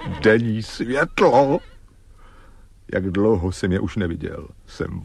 denní světlo. Jak dlouho jsem je už neviděl. Jsem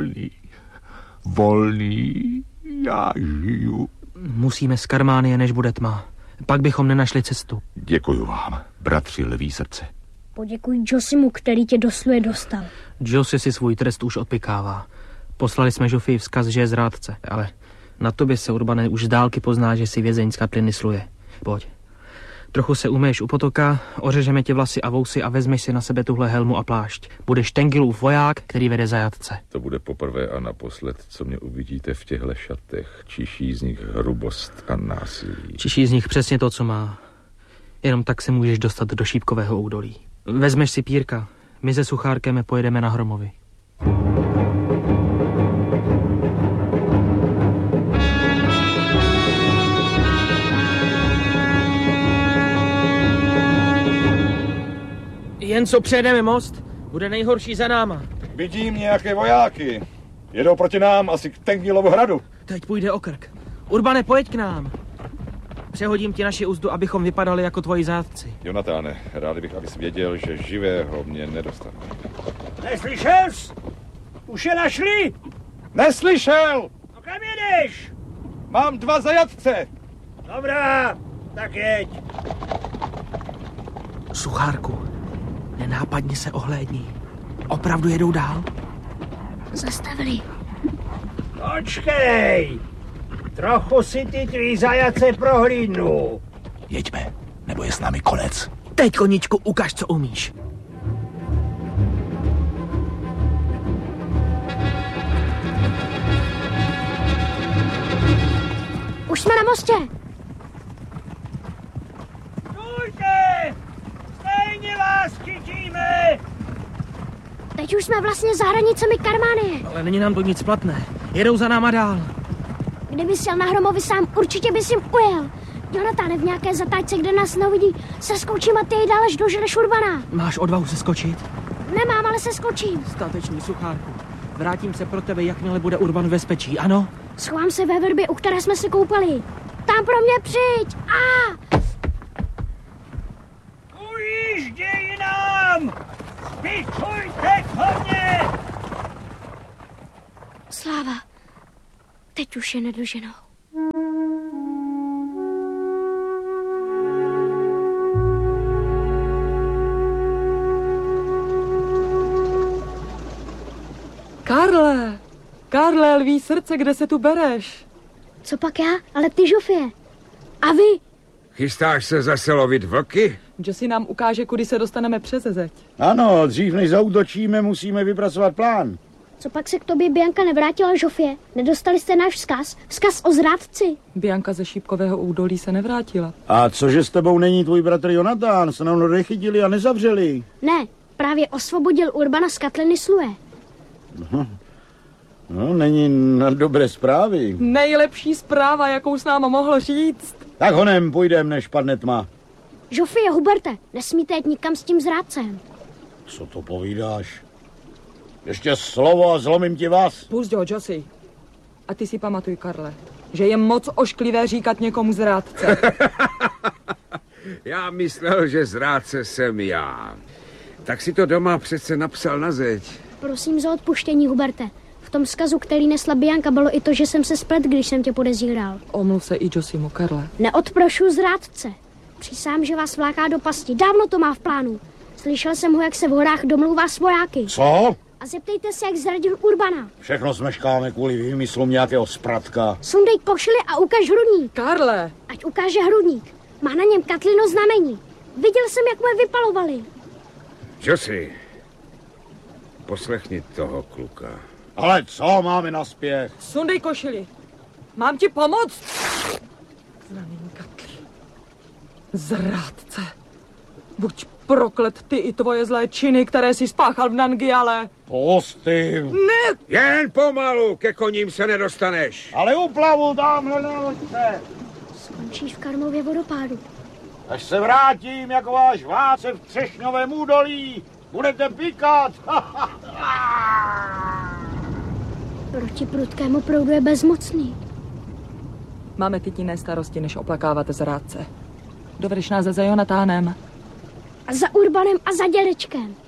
volný, já žiju. Musíme z Karmánie, než bude tma. Pak bychom nenašli cestu. Děkuju vám, bratři Lví srdce. Poděkuj Josimu, který tě do Sluje dostal. Josi si svůj trest už odpykává. Poslali jsme Žofii vzkaz, že je zrádce, ale na tobě se, Urbane, už z dálky pozná, že si vězeň z kapliny Sluje. Pojď. Trochu se umyješ u potoka, ořežeme ti vlasy a vousy a vezmeš si na sebe tuhle helmu a plášť. Budeš Tengilův voják, který vede zajatce. To bude poprvé a naposled, co mě uvidíte v těchto šatech. Čiší z nich hrubost a násilí. Čiší z nich přesně to, co má. Jenom tak se můžeš dostat do Šípkového údolí. Vezmeš si pírka, my se Suchárkem pojedeme na Hromovi. Jen co přejedeme most, bude nejhorší za náma. Vidím nějaké vojáky. Jedou proti nám asi k Tengilovu hradu. Teď půjde o krk. Urbane, pojď k nám. Přehodím ti naši uzdu, abychom vypadali jako tvoji zátci. Jonatáne, rád bych, abys věděl, že živého mě nedostane. Neslyšel jsi? Už je našli? Neslyšel! No kam jedeš? Mám 2 zajatce. Dobrá, tak jeď. Suchárku, nenápadně se ohlédni. Opravdu jedou dál? Zastavili. Počkej! Trochu si ty tvý zajace prohlídnu. Jeďme, nebo je s námi konec. Teď, koničku, ukaž, co umíš. Už jsme na mostě. Stůjte! Stejně vás chytíme! Teď už jsme vlastně za hranicemi Karmánie. Ale není nám to nic platné. Jedou za náma dál. Kdyby jsi jel na Hromovi sám, určitě bys jim ujel. Jonatáne, v nějaké zatáčce, kde nás neuvidí, se skočím a ty jej dál až doženeš Urbana. Máš odvahu se skočit? Nemám, ale se skočím. Statečný, Suchárku. Vrátím se pro tebe, jakmile bude Urban v bezpečí, ano? Schovám se ve vrbě, u které jsme se koupali. Tam pro mě přijď. Ujížděj nám! Vychujte koně! Sláva, teď už je nedoženou. Karle, Lví srdce, kde se tu bereš? Co pak já? Ale ty, Žofie. A vy? Chystáš se zase lovit vlky? Josi nám ukáže, kudy se dostaneme přes zeď. Ano, dřív než zaútočíme, musíme vypracovat plán. Co pak se k tobě Bianka nevrátila, Žofie? Nedostali jste náš vzkaz? Vzkaz o zrádci? Bianka ze Šípkového údolí se nevrátila. A cože s tebou není tvůj bratr Jonatán? Se nám nechytili a nezavřeli. Ne, právě osvobodil Urbana z katliny Sluje. No, není na dobré zprávy. Nejlepší zpráva, jakou s náma mohl říct. Tak honem půjdem, než padne tma. Žofie, Huberte, nesmíte jít nikam s tím zrádcem. Co to povídáš? Ještě slovo a zlomím ti vás. Pusť ho, Josi. A ty si pamatuj, Karle, že je moc ošklivé říkat někomu zrádce. Já myslel, že zrádce jsem já. Tak si to doma přece napsal na zeď. Prosím za odpuštění, Huberte. V tom vzkazu, který nesla Bianka, bylo i to, že jsem se splet, když jsem tě podezíral. Omluv se i Josimu, Karle. Neodprošu zrádce. Přísám, že vás vláká do pasti. Dávno to má v plánu. Slyšel jsem ho, jak se v horách domlouvá s vojáky. Co? A zeptejte se, jak zradil Urbana. Všechno smeškáme kvůli výmyslům nějakého spratka. Sundej košili a ukaž hrudník. Karle! Ať ukáže hrudník. Má na něm Katlino znamení. Viděl jsem, jak mu je vypalovali. Josi, poslechni toho kluka. Ale co máme na spěch? Sundej košili. Mám ti pomoct? Znamení Katly. Zrádce. Buď proklet ty i tvoje zlé činy, které si spáchal v Nangiale. Pusty. Ne! Jen pomalu, ke koním se nedostaneš. Ale uplavu tamhle na loďce. Skončíš v Karmově vodopádu. Až se vrátím jako váš vládce v Třešňovém údolí, budete píkat. Proti prudkému proudu je bezmocný. Máme teď jiné starosti, než oplakávat zrádce. Dovedeš nás za Jonatánem? A za Urbanem a za dědečkem.